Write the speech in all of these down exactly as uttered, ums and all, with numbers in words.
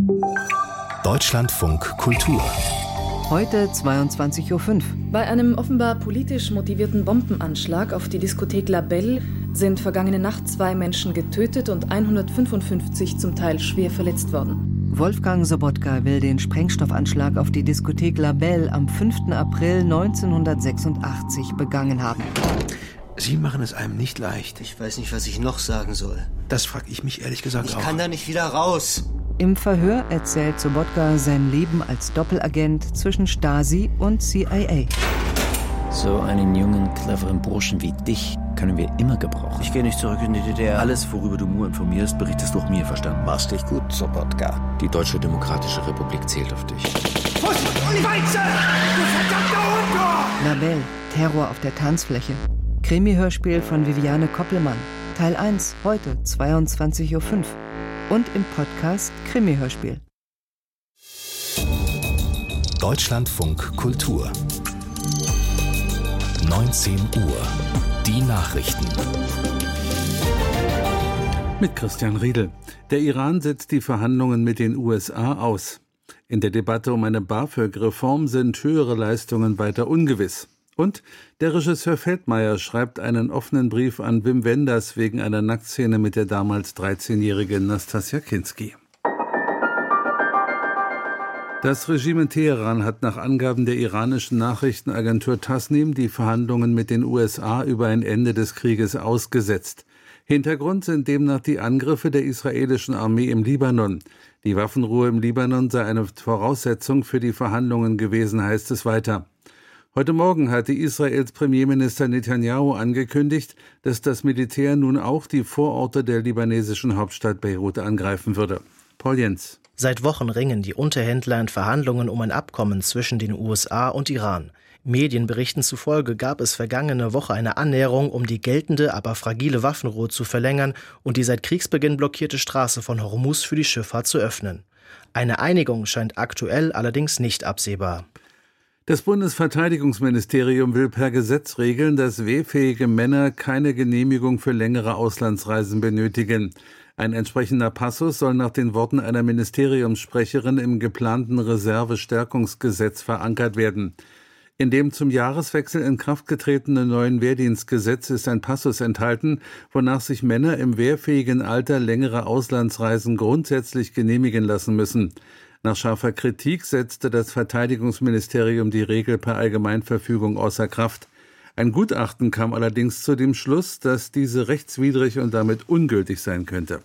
Deutschlandfunk Kultur. Heute zweiundzwanzig Uhr fünf. Bei einem offenbar politisch motivierten Bombenanschlag auf die Diskothek La Belle sind vergangene Nacht zwei Menschen getötet und hundertfünfundfünfzig zum Teil schwer verletzt worden. Wolfgang Sobotka will den Sprengstoffanschlag auf die Diskothek La Belle am fünften April neunzehnhundertsechsundachtzig begangen haben. Sie machen es einem nicht leicht. Ich weiß nicht, was ich noch sagen soll. Das frage ich mich ehrlich gesagt ich auch. Ich kann da nicht wieder raus. Im Verhör erzählt Sobotka sein Leben als Doppelagent zwischen Stasi und C I A. So einen jungen, cleveren Burschen wie dich können wir immer gebrauchen. Ich gehe nicht zurück in die D D R. Alles, worüber du nur informierst, berichtest du auch mir, verstanden? Machst dich gut, Sobotka. Die Deutsche Demokratische Republik zählt auf dich. Fuß und Weizen! Du verdammter Untor! La Belle, Terror auf der Tanzfläche. Krimi-Hörspiel von Viviane Koppelmann. Teil eins, heute zweiundzwanzig Uhr fünf. Und im Podcast Krimi-Hörspiel. Deutschlandfunk Kultur. neunzehn Uhr. Die Nachrichten. Mit Christian Riedel. Der Iran setzt die Verhandlungen mit den U S A aus. In der Debatte um eine BAföG-Reform sind höhere Leistungen weiter ungewiss. Und der Regisseur Feldmeier schreibt einen offenen Brief an Wim Wenders wegen einer Nacktszene mit der damals dreizehnjährigen Nastassja Kinski. Das Regime in Teheran hat nach Angaben der iranischen Nachrichtenagentur Tasnim die Verhandlungen mit den U S A über ein Ende des Krieges ausgesetzt. Hintergrund sind demnach die Angriffe der israelischen Armee im Libanon. Die Waffenruhe im Libanon sei eine Voraussetzung für die Verhandlungen gewesen, heißt es weiter. Heute Morgen hatte Israels Premierminister Netanyahu angekündigt, dass das Militär nun auch die Vororte der libanesischen Hauptstadt Beirut angreifen würde. Paul Jens. Seit Wochen ringen die Unterhändler in Verhandlungen um ein Abkommen zwischen den U S A und Iran. Medienberichten zufolge gab es vergangene Woche eine Annäherung, um die geltende, aber fragile Waffenruhe zu verlängern und die seit Kriegsbeginn blockierte Straße von Hormuz für die Schifffahrt zu öffnen. Eine Einigung scheint aktuell allerdings nicht absehbar. Das Bundesverteidigungsministerium will per Gesetz regeln, dass wehrfähige Männer keine Genehmigung für längere Auslandsreisen benötigen. Ein entsprechender Passus soll nach den Worten einer Ministeriumssprecherin im geplanten Reservestärkungsgesetz verankert werden. In dem zum Jahreswechsel in Kraft getretenen neuen Wehrdienstgesetz ist ein Passus enthalten, wonach sich Männer im wehrfähigen Alter längere Auslandsreisen grundsätzlich genehmigen lassen müssen. Nach scharfer Kritik setzte das Verteidigungsministerium die Regel per Allgemeinverfügung außer Kraft. Ein Gutachten kam allerdings zu dem Schluss, dass diese rechtswidrig und damit ungültig sein könnte.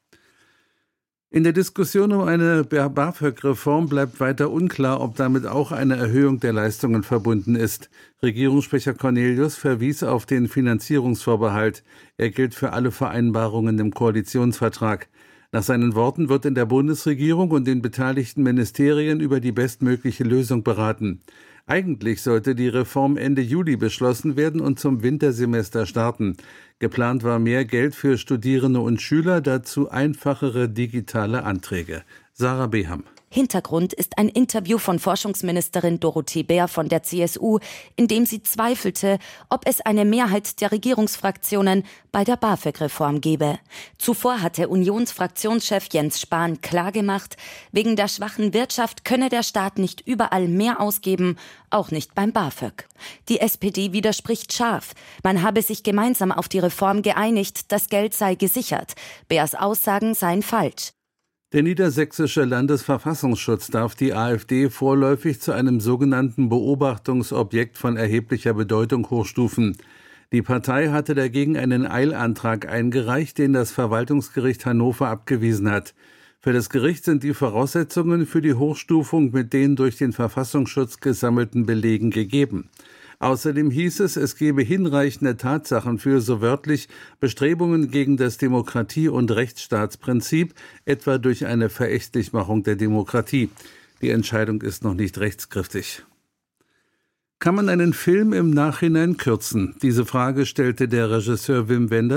In der Diskussion um eine BAföG-Reform bleibt weiter unklar, ob damit auch eine Erhöhung der Leistungen verbunden ist. Regierungssprecher Cornelius verwies auf den Finanzierungsvorbehalt. Er gilt für alle Vereinbarungen im Koalitionsvertrag. Nach seinen Worten wird in der Bundesregierung und den beteiligten Ministerien über die bestmögliche Lösung beraten. Eigentlich sollte die Reform Ende Juli beschlossen werden und zum Wintersemester starten. Geplant war mehr Geld für Studierende und Schüler, dazu einfachere digitale Anträge. Sarah Beham. Hintergrund ist ein Interview von Forschungsministerin Dorothee Bär von der C S U, in dem sie zweifelte, ob es eine Mehrheit der Regierungsfraktionen bei der BAföG-Reform gebe. Zuvor hatte Unionsfraktionschef Jens Spahn klargemacht, wegen der schwachen Wirtschaft könne der Staat nicht überall mehr ausgeben, auch nicht beim BAföG. Die S P D widerspricht scharf. Man habe sich gemeinsam auf die Reform geeinigt, das Geld sei gesichert. Bärs Aussagen seien falsch. Der niedersächsische Landesverfassungsschutz darf die AfD vorläufig zu einem sogenannten Beobachtungsobjekt von erheblicher Bedeutung hochstufen. Die Partei hatte dagegen einen Eilantrag eingereicht, den das Verwaltungsgericht Hannover abgewiesen hat. Für das Gericht sind die Voraussetzungen für die Hochstufung mit den durch den Verfassungsschutz gesammelten Belegen gegeben. Außerdem hieß es, es gebe hinreichende Tatsachen für, so wörtlich, Bestrebungen gegen das Demokratie- und Rechtsstaatsprinzip, etwa durch eine Verächtlichmachung der Demokratie. Die Entscheidung ist noch nicht rechtskräftig. Kann man einen Film im Nachhinein kürzen? Diese Frage stellte der Regisseur Wim Wenders